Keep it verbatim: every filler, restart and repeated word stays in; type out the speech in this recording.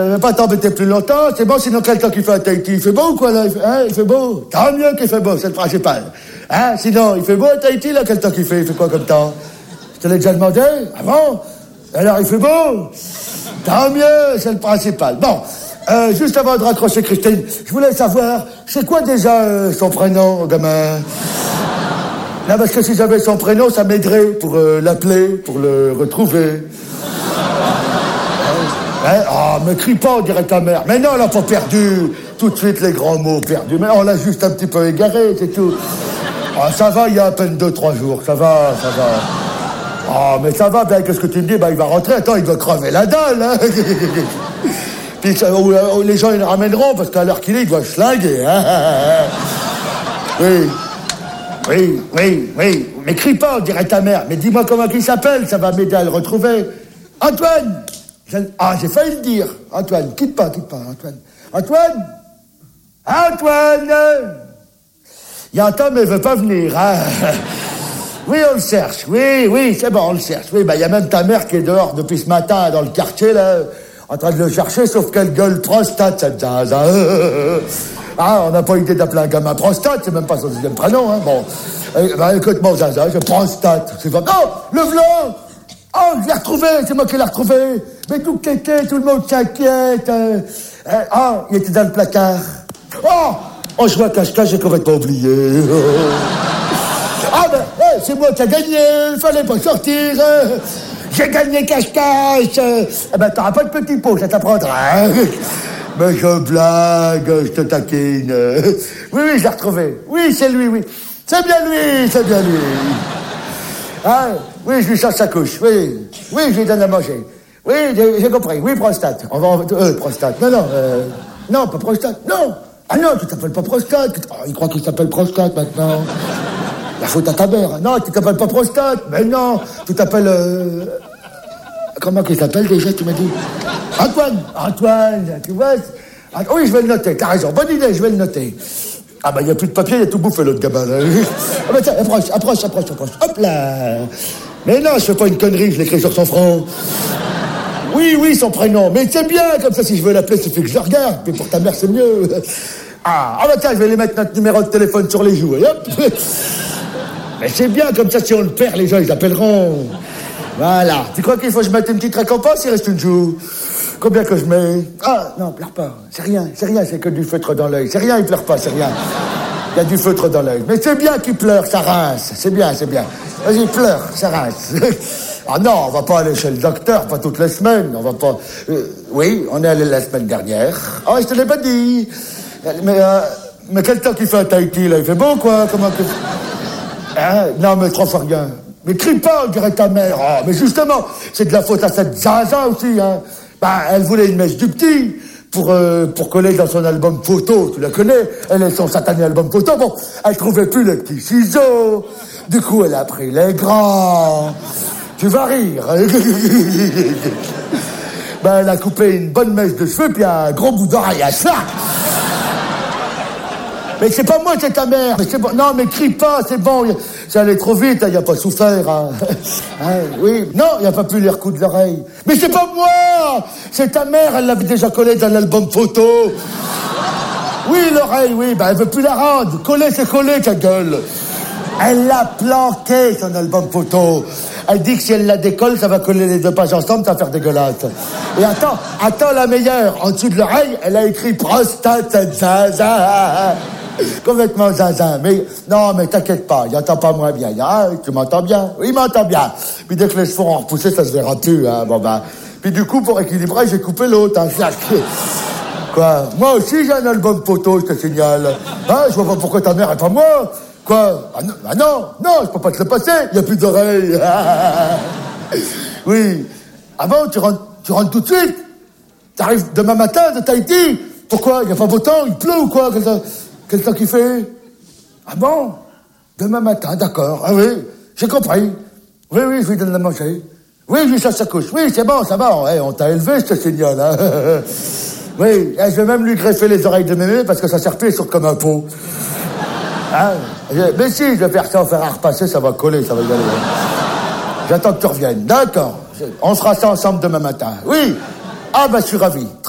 euh, pas t'embêter plus longtemps, c'est bon, sinon quel temps qu'il fait à Tahiti? Il fait beau ou quoi, là? Il fait, hein, il fait beau? Tant mieux qu'il fait beau, c'est le principal. Hein, sinon, il fait beau à Tahiti, là, quel temps qu'il fait? Il fait quoi comme temps? Je te l'ai déjà demandé? Ah bon? Alors, il fait beau? Tant mieux, c'est le principal. Bon, euh, juste avant de raccrocher Christine, je voulais savoir, c'est quoi déjà euh, son prénom, gamin? Là, parce que si j'avais son prénom, ça m'aiderait pour euh, l'appeler, pour le retrouver. Hein? Ah, me crie pas, on dirait ta mère. Mais non, elle a pas perdu. Tout de suite, les grands mots perdus. Mais on l'a juste un petit peu égaré, c'est tout. Ah, ça va, il y a à peine deux, trois jours. Ça va, ça va. Ah, mais ça va, bien, qu'est-ce que tu me dis? Bah, il va rentrer. Attends, il doit crever la dalle, hein. Puis, ça, ou, ou, les gens, ils le ramèneront, parce qu'à l'heure qu'il est, il doit se flinguer, hein. Oui. Oui, oui, oui. Mais crie pas, on dirait ta mère. Mais dis-moi comment il s'appelle, ça va m'aider à le retrouver. Antoine! Ah, j'ai failli le dire. Antoine, quitte pas, quitte pas, Antoine. Antoine! Antoine! Il y a un temps, mais il veut pas venir, hein. Oui, on le cherche. Oui, oui, c'est bon, on le cherche. Oui, bah, il y a même ta mère qui est dehors depuis ce matin, dans le quartier, là, en train de le chercher, sauf qu'elle gueule prostate, cette jazz. Ah, on n'a pas idée d'appeler un gamin prostate, c'est même pas son deuxième prénom, hein. Bon. Eh, bah, écoute-moi, Zaza, je prostate. C'est pas... Oh, le blanc! Oh, je l'ai retrouvé, c'est moi qui l'ai retrouvé. Mais tout qu'était, tout le monde s'inquiète. Euh, euh, oh, il était dans le placard. Oh, oh, je vois cache-cache, j'ai complètement oublié. Ah, ben, hey, c'est moi qui ai gagné, il fallait pas sortir. Euh, j'ai gagné cache-cache. Euh, eh ben, t'auras pas de petit pot, ça t'apprendra. Hein. Mais je blague, je te taquine. Oui, oui, je l'ai retrouvé. Oui, c'est lui, oui. C'est bien lui, c'est bien lui. Ah, oui, je lui change sa couche, oui. Oui, je lui donne à manger. Oui, j'ai, j'ai compris. Oui, prostate. On va en... Euh, prostate. Non, non, euh... Non, pas prostate. Non. Ah non, tu t'appelles pas prostate. Oh, il croit qu'il s'appelle prostate, maintenant. La faute à ta mère. Non, tu t'appelles pas prostate. Mais non, tu t'appelles... Euh... Comment qu'il s'appelle, déjà, tu m'as dit? Antoine. Antoine, tu vois? Ah, oui, je vais le noter. T'as raison. Bonne idée, je vais le noter. Ah bah, il n'y a plus de papier, il a tout bouffé, l'autre gamin, là. Ah bah tiens, approche, approche, approche, approche. Hop là. Mais non, je fais pas une connerie, je l'écris sur son front. Oui, oui, son prénom. Mais c'est bien, comme ça, si je veux l'appeler, il suffit que je le regarde. Mais pour ta mère, c'est mieux. Ah, ah bah tiens, je vais lui mettre notre numéro de téléphone sur les joues, et hop. Mais c'est bien, comme ça, si on le perd, les gens, ils appelleront. Voilà. Tu crois qu'il faut que je mette une petite récompense, il reste une joue? Combien que je mets? Ah, non, pleure pas. C'est rien, c'est rien, c'est que du feutre dans l'œil. C'est rien, il pleure pas, c'est rien. Il y a du feutre dans l'œil. Mais c'est bien qu'il pleure, ça rince. C'est bien, c'est bien. Vas-y, pleure, ça rince. Ah non, on va pas aller chez le docteur, pas toutes les semaines. On va pas... Euh, oui, on est allé la semaine dernière. Ah, oh, je te l'ai pas dit. Mais, euh, mais quel temps qu'il fait à Tahiti, là? Il fait beau, quoi? Comment que... Hein? Non, mais trois fois rien. Mais crie pas, on dirait ta mère. Oh, mais justement, c'est de la faute à cette Zaza aussi, hein. Bah, elle voulait une mèche du petit pour, euh, pour coller dans son album photo. Tu la connais? Elle est son satané album photo. Bon, elle trouvait plus les petits ciseaux. Du coup, elle a pris les grands. Tu vas rire. Ben, elle a coupé une bonne mèche de cheveux puis un gros bout d'oreille à ça. Mais c'est pas moi, c'est ta mère. Mais c'est bon. Non, mais crie pas, c'est bon. Ça allait trop vite, il hein, a pas souffert. Hein. Hein, oui. Non, il a pas pu les recoudre l'oreille. Mais c'est pas moi, c'est ta mère, elle l'avait déjà collé dans l'album photo. Oui, l'oreille, oui, ben elle veut plus la rendre. Coller, c'est coller, ta gueule. Elle l'a planqué, son album photo. Elle dit que si elle la décolle, ça va coller les deux pages ensemble, ça va faire dégueulasse. Et attends, attends la meilleure. En dessous de l'oreille, elle a écrit prostate zaza. Complètement zaza. Mais non, mais t'inquiète pas, il entend pas moins bien. Ah, tu m'entends bien? Oui, il m'entend bien. Puis dès que les cheveux ont repoussé, ça se verra plus. Hein. Bon ben. Puis du coup, pour équilibrer, j'ai coupé l'autre. Hein. Quoi? Moi aussi, j'ai un album photo, je te signale. Hein, je vois pas pourquoi ta mère est pas moi. Quoi? Ah non, ah non, non, je peux pas te le passer, il n'y a plus d'oreilles. Oui. Ah bon, tu rentres, tu rentres tout de suite? T'arrives demain matin de Tahiti? Pourquoi? Il n'y a pas beau temps, il pleut ou quoi? Quel temps, quel temps qu'il fait? Ah bon? Demain matin, d'accord. Ah oui, j'ai compris. Oui, oui, je lui donne à manger. Oui, je lui chasse sa couche. Oui, c'est bon, ça va. Hey, on t'a élevé, je te signale. Hein. Oui, je vais même lui greffer les oreilles de mémé parce que ça sert plus, ils sont comme un pot. Hein? Mais si, je vais faire ça, on faire à repasser, ça va coller, ça va y aller. J'attends que tu reviennes. D'accord. On fera ça ensemble demain matin. Oui. Ah, ben, je suis ravi.